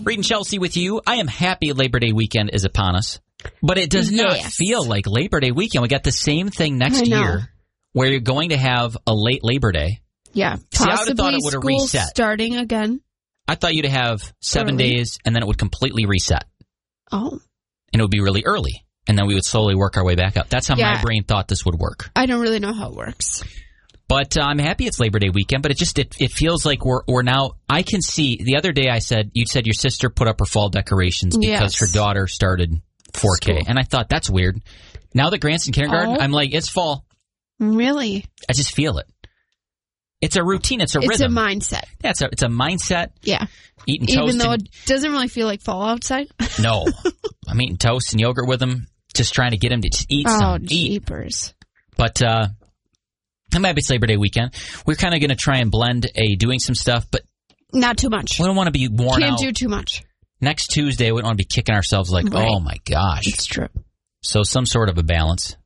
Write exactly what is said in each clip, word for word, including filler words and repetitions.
Reed and Chelsea with you. I am happy Labor Day weekend is upon us, but it does not yes. feel like Labor Day weekend. We got the same thing next year where you're going to have a late Labor Day. Yeah, See, I would have thought it would have reset. Starting again. I thought you'd have seven Early. days and then it would completely reset. Oh. And it would be really early. And then we would slowly work our way back up. That's how Yeah. my brain thought this would work. I don't really know how it works. But uh, I'm happy it's Labor Day weekend, but it just it, it feels like we're we're now I can see the other day I said you said your sister put up her fall decorations because Yes. her daughter started four K. School. And I thought that's weird. Now that Grant's in kindergarten, Oh. I'm like, it's fall. Really? I just feel it. It's a routine, it's a It's rhythm. a mindset. Yeah, it's a it's a mindset. Yeah. Eating Even toast though and, it doesn't really feel like fall outside. No. I'm eating toast and yogurt with him, just trying to get him to just eat Oh, some. Eat. jeepers. But uh I'm happy it's Labor Day weekend. We're kind of going to try and blend a doing some stuff, but Not too much. we don't want to be worn Can't out. do too much. Next Tuesday, we don't want to be kicking ourselves like, Right. oh my gosh. It's true. So some sort of a balance.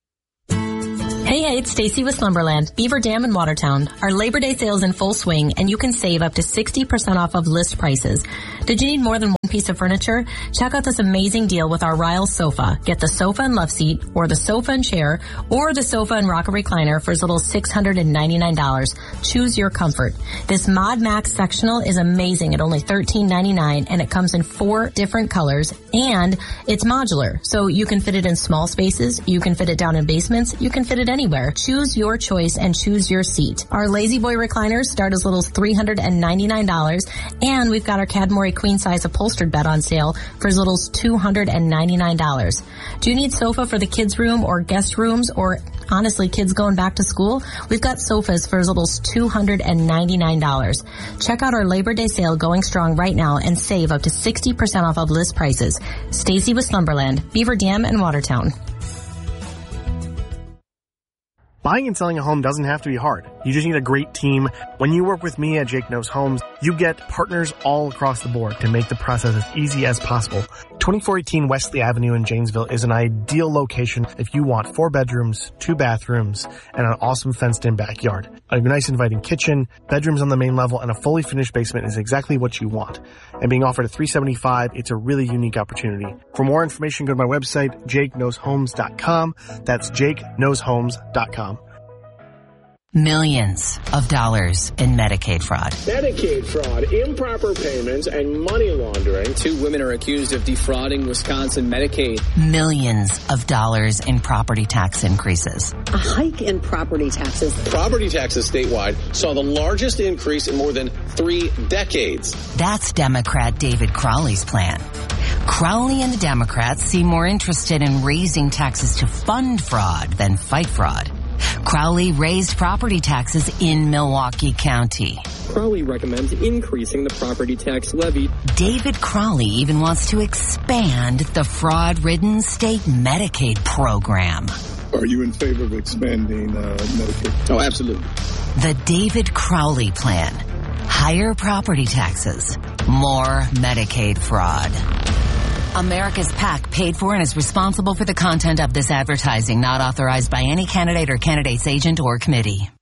Hey, hey, it's Stacy with Slumberland, Beaver Dam in Watertown. Our Labor Day sale is in full swing, and you can save up to sixty percent off of list prices. Did you need more than one piece of furniture? Check out this amazing deal with our Ryle sofa. Get the sofa and love seat, or the sofa and chair, or the sofa and rocker recliner for as little as six hundred ninety-nine dollars. Choose your comfort. This Mod Max sectional is amazing at only thirteen ninety-nine, and it comes in four different colors, and it's modular, so you can fit it in small spaces, you can fit it down in basements, you can fit it anywhere. Choose your choice and choose your seat. Our Lazy Boy recliners start as little as three hundred ninety-nine dollars, and we've got our Cadmore queen size upholstered bed on sale for as little as two hundred ninety-nine dollars. Do you need sofa for the kids' room or guest rooms, or honestly kids going back to school? We've got sofas for as little as two hundred ninety-nine dollars. Check out our Labor Day sale going strong right now and save up to sixty percent off of list prices. Stacy with Slumberland, Beaver Dam and Watertown. Buying and selling a home doesn't have to be hard. You just need a great team. When you work with me at Jake Knows Homes, you get partners all across the board to make the process as easy as possible. twenty-four eighteen Wesley Avenue in Janesville is an ideal location if you want four bedrooms, two bathrooms, and an awesome fenced-in backyard. A nice inviting kitchen, bedrooms on the main level, and a fully finished basement is exactly what you want. And being offered at three hundred seventy-five dollars, it's a really unique opportunity. For more information, go to my website, jake knows homes dot com. That's jake knows homes dot com. Millions of dollars in Medicaid fraud. Medicaid fraud, improper payments, and money laundering. Two women are accused of defrauding Wisconsin Medicaid. Millions of dollars in property tax increases. A hike in property taxes. Property taxes statewide saw the largest increase in more than three decades. That's Democrat David Crowley's plan. Crowley and the Democrats seem more interested in raising taxes to fund fraud than fight fraud. Crowley raised property taxes in Milwaukee County. Crowley recommends increasing the property tax levy. David Crowley even wants to expand the fraud-ridden state Medicaid program. Are you in favor of expanding uh, Medicaid? Oh, absolutely. The David Crowley plan. Higher property taxes. More Medicaid fraud. America's PAC paid for and is responsible for the content of this advertising, not authorized by any candidate or candidate's agent or committee.